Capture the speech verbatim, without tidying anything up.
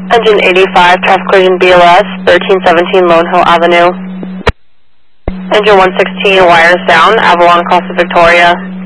Engine eighty-five, traffic collision B L S, thirteen seventeen Lone Hill Avenue. Engine one sixteen, wires down, Avalon, Costa Victoria.